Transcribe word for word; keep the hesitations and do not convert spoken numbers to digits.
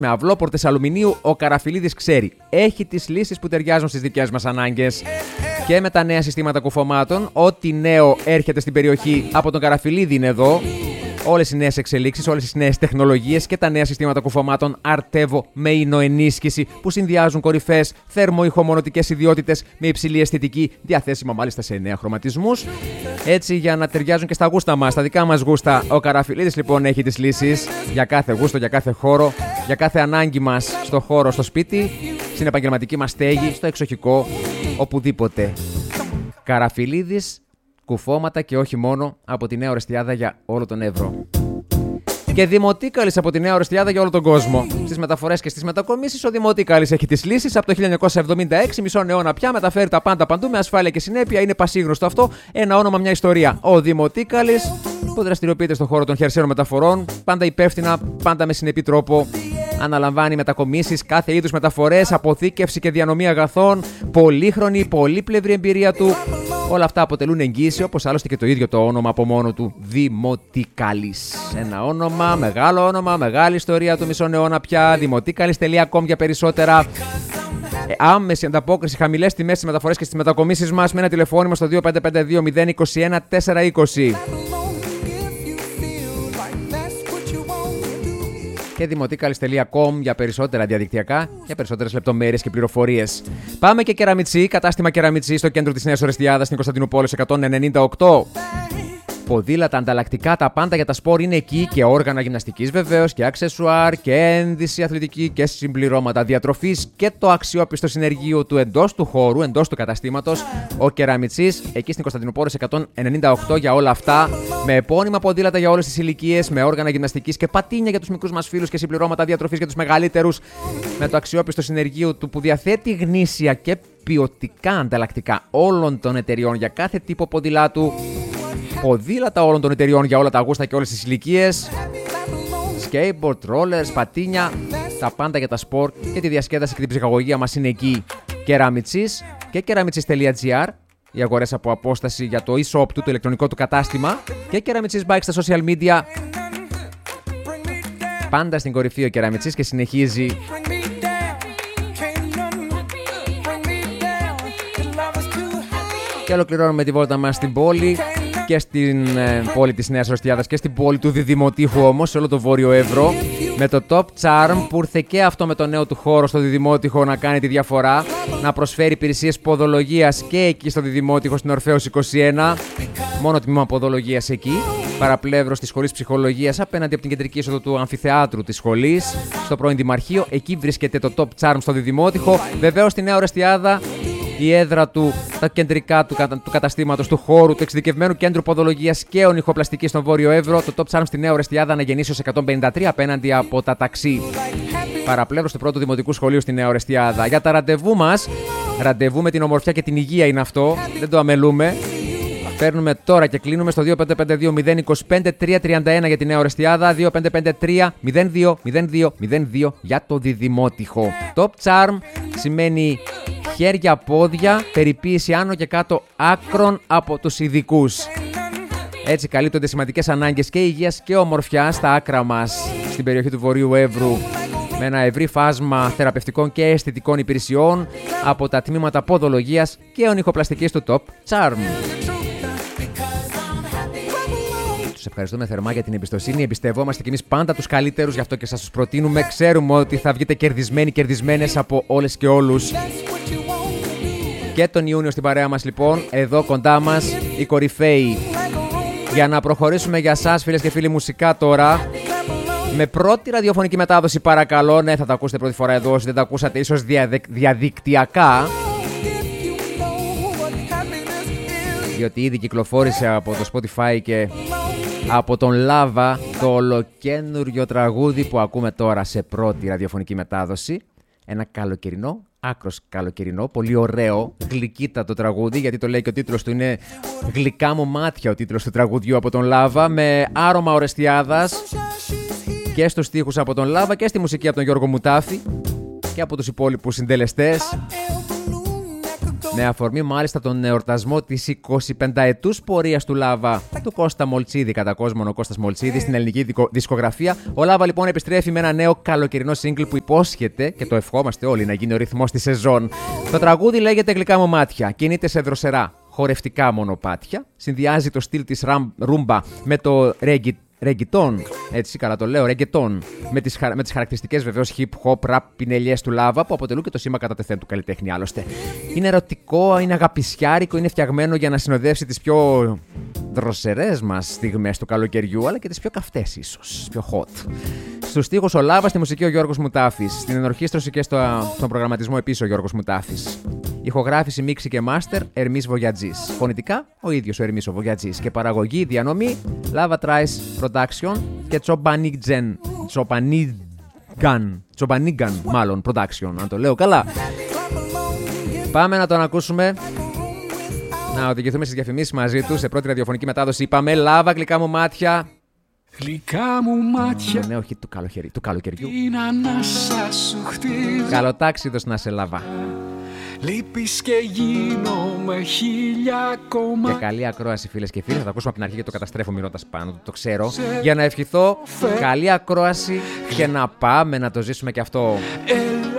με αυλόπορτες αλουμινίου, ο Καραφιλίδης ξέρει. Έχει τις λύσεις που ταιριάζουν στις δικές μας ανάγκες. Και με τα νέα συστήματα κουφωμάτων, ό,τι νέο έρχεται στην περιοχή από τον Καραφιλίδη είναι εδώ. Όλες οι νέες εξελίξεις, όλες οι νέες τεχνολογίες και τα νέα συστήματα κουφωμάτων Artevo με ίνοενίσχυση που συνδυάζουν κορυφαίες θερμοϊχομονωτικές ιδιότητες με υψηλή αισθητική, διαθέσιμα μάλιστα σε εννέα χρωματισμούς. Έτσι για να ταιριάζουν και στα γούστα μας, στα δικά μας γούστα. Ο Καραφιλίδης λοιπόν έχει τις λύσεις για κάθε γούστο, για κάθε χώρο, για κάθε ανάγκη μας στο χώρο, στο σπίτι, στην επαγγελματική μας στέγη, στο εξοχικό, οπουδήποτε. Καραφιλίδης, κουφώματα και όχι μόνο από τη Νέα Ορεστιάδα για όλο τον Εύρο. Και Δημοτίκαλης από τη Νέα Ορεστιάδα για όλο τον κόσμο. Στις μεταφορές και στις μετακομίσεις, ο Δημοτίκαλης έχει τις λύσεις. Από το χίλια εννιακόσια εβδομήντα έξι, μισό αιώνα πια, μεταφέρει τα πάντα παντού με ασφάλεια και συνέπεια. Είναι πασίγνωστο αυτό. Ένα όνομα, μια ιστορία. Ο Δημοτίκαλης, που δραστηριοποιείται στον χώρο των χερσαίων μεταφορών, πάντα υπεύθυνα, πάντα με συνεπή τρόπο. Αναλαμβάνει μετακομίσεις, κάθε είδους μεταφορές, αποθήκευση και διανομή αγαθών, πολύχρονη, πολύπλευρη εμπειρία του. Όλα αυτά αποτελούν εγγύηση, όπως άλλωστε και το ίδιο το όνομα από μόνο του, Δημοτίκαλης. Ένα όνομα, μεγάλο όνομα, μεγάλη ιστορία του μισό αιώνα πια. Δημοτίκαλης τελεία com για περισσότερα. Άμεση ανταπόκριση, χαμηλές τιμές στις μεταφορές και στις μετακομίσεις μας με ένα τηλεφώνημα στο δύο πέντε πέντε δύο μηδέν δύο ένα τέσσερα είκοσι. Και δημοτίκαλης τελεία com για περισσότερα διαδικτυακά, για περισσότερες λεπτομέρειες και πληροφορίες. Πάμε και Κεραμιτσί, κατάστημα Κεραμιτσί στο κέντρο της Νέας Ορεστιάδας, στην Κωνσταντινούπολη εκατόν ενενήντα οκτώ. Ποδήλατα, ανταλλακτικά, τα πάντα για τα σπορ είναι εκεί και όργανα γυμναστικής βεβαίως και αξεσουάρ και ένδυση αθλητική και συμπληρώματα διατροφής και το αξιόπιστο συνεργείο του εντός του χώρου, εντός του καταστήματος. Ο Κεραμιτσής, εκεί στην Κωνσταντινούπολη εκατόν ενενήντα οκτώ για όλα αυτά. Με επώνυμα ποδήλατα για όλες τις ηλικίες, με όργανα γυμναστικής και πατίνια για τους μικρούς μας φίλους και συμπληρώματα διατροφής για τους μεγαλύτερους. Με το αξιόπιστο συνεργείο του που διαθέτει γνήσια και ποιοτικά ανταλλακτικά όλων των εταιριών για κάθε τύπο ποδηλάτου. Ποδήλατα όλων των εταιριών για όλα τα γούστα και όλες τις ηλικίες. Skateboard, rollers, πατίνια, τα πάντα για τα σπορ και τη διασκέδαση και την ψυχαγωγία μας είναι εκεί. Κεραμιτσής και κεραμιτσής τελεία τζι άρ, οι αγορές από απόσταση για το e-shop του, το ηλεκτρονικό του κατάστημα. Και Κεραμιτσής Bike στα social media. Πάντα στην κορυφή ο Κεραμιτσής και συνεχίζει. Και ολοκληρώνουμε τη βόλτα μας στην πόλη. Και στην ε, πόλη της Νέας Ορεστιάδας και στην πόλη του Διδημοτήχου όμως, σε όλο το Βόρειο Εύρο, με το Top Charm που ήρθε και αυτό με το νέο του χώρο στο Διδημότυχο να κάνει τη διαφορά, να προσφέρει υπηρεσίες ποδολογίας και εκεί στο Διδημότυχο στην Ορφέως είκοσι ένα, μόνο τμήμα ποδολογίας εκεί, παραπλεύρος της σχολής ψυχολογίας απέναντι από την κεντρική είσοδο του αμφιθεάτρου της σχολής, στο πρώην Δημαρχείο, εκεί βρίσκεται το Top Charm στο Διδημότυχο, βεβαίως στη Νέα Ορεστιάδα. Η έδρα του, τα κεντρικά του, του καταστήματος, του χώρου, του εξειδικευμένου κέντρου ποδολογίας και ονυχοπλαστικής στον Βόρειο Εύρο, το Top Charm στη Νέα Ορεστιάδα αναγεννήσεως εκατόν πενήντα τρία απέναντι από τα ταξί. Παραπλεύρος του πρώτου δημοτικού σχολείου στη Νέα Ορεστιάδα. Για τα ραντεβού μας, ραντεβού με την ομορφιά και την υγεία είναι αυτό, δεν το αμελούμε. Παίρνουμε τώρα και κλείνουμε στο δύο πέντε πέντε δύο μηδέν δύο πέντε τρία τρία ένα για τη Νέα Ορεστιάδα, δύο πέντε πέντε τρία μηδέν δύο μηδέν δύο μηδέν δύο για το Διδημότυχο. Top Charm σημαίνει χέρια, πόδια, περιποίηση άνω και κάτω άκρων από τους ειδικούς. Έτσι καλύπτονται σημαντικές ανάγκες και υγείας και ομορφιάς στα άκρα μας στην περιοχή του Βορείου Εύρου, με ένα ευρύ φάσμα θεραπευτικών και αισθητικών υπηρεσιών από τα τμήματα ποδολογίας και ονυχοπλαστικής του Top Charm. Τους ευχαριστούμε θερμά για την εμπιστοσύνη. Εμπιστευόμαστε κι εμείς πάντα τους καλύτερους, γι' αυτό και σας τους προτείνουμε. Ξέρουμε ότι θα βγείτε κερδισμένοι, κερδισμένες από όλες και όλους. Και τον Ιούνιο στην παρέα μας λοιπόν, εδώ κοντά μας, οι κορυφαίοι. Για να προχωρήσουμε για σας, φίλες και φίλοι, μουσικά τώρα. Με πρώτη ραδιοφωνική μετάδοση, παρακαλώ. Ναι, θα τα ακούσετε πρώτη φορά εδώ, όσοι δεν τα ακούσατε, ίσως διαδικτυακά. Διότι ήδη κυκλοφόρησε από το Spotify και από τον Λάβα το ολοκένουργιο τραγούδι που ακούμε τώρα σε πρώτη ραδιοφωνική μετάδοση. Ένα καλοκαιρινό, άκρος καλοκαιρινό, πολύ ωραίο, γλυκύτατο τραγούδι, γιατί το λέει και ο τίτλος του είναι «Γλυκά μου μάτια», ο τίτλος του τραγουδιού από τον Λάβα, με άρωμα Ορεστιάδας και στους στίχους από τον Λάβα και στη μουσική από τον Γιώργο Μουτάφη και από τους υπόλοιπους συντελεστές. Με αφορμή μάλιστα τον εορτασμό της εικοσιπενταετούς πορείας του Λάβα, του Κώστα Μολτσίδη, κατά κόσμον ο Κώστας Μολτσίδης, στην ελληνική δισκογραφία. Ο Λάβα λοιπόν επιστρέφει με ένα νέο καλοκαιρινό σύγκλι που υπόσχεται, και το ευχόμαστε όλοι, να γίνει ο ρυθμός της σεζόν. Το τραγούδι λέγεται «Γλυκά μου μάτια», κινείται σε δροσερά χορευτικά μονοπάτια, συνδυάζει το στυλ της ρούμπα με το ρέγγι. Ρεγκετόν, έτσι καλά το λέω, ρεγκετόν, με τις, με τις χαρακτηριστικές βεβαίως hip-hop, rap, πινελιές του Λάβα, που αποτελούν και το σήμα κατά τεθέν του καλλιτέχνη άλλωστε. Είναι ερωτικό, είναι αγαπησιάρικο, είναι φτιαγμένο για να συνοδεύσει τις πιο δροσερές μας στιγμές του καλοκαιριού, αλλά και τις πιο καυτές ίσως, πιο hot. Στους στίχους ο Λάβα, στη μουσική ο Γιώργος Μουτάφης, στην ενορχήστρωση και στο, στον προγραμματισμό επίσης ο Γιώργος Μουτάφης. Ηχογράφηση, μίξη και μάστερ, Ερμής Βογιατζής. Φωνητικά, ο ίδιος ο Ερμής ο Βογιατζής. Και παραγωγή, διανομή, Lava Trice Production και Τσομπανίγγεν. Τσομπανίγγαν. Τσομπανίγγαν, μάλλον, Production, αν το λέω καλά. Πάμε να τον ακούσουμε. Να οδηγηθούμε στις διαφημίσεις μαζί του σε πρώτη ραδιοφωνική μετάδοση. Είπαμε Λάβα, γλυκά μου μάτια. Γλυκά μου μάτια. Το νέο hit του, καλοκαιρι... του καλοκαιριού. Την ανάσα σου χτίζω. Καλοτάξιδος να σε Λάβα. Λείπεις και γίνομαι χίλια κομμάτια. Και καλή ακρόαση, φίλες και φίλοι. Θα το ακούσουμε από την αρχή και το καταστρέφω μοιρώντας πάνω, το ξέρω. Για να ευχηθώ καλή ακρόαση και να πάμε να το ζήσουμε και αυτό.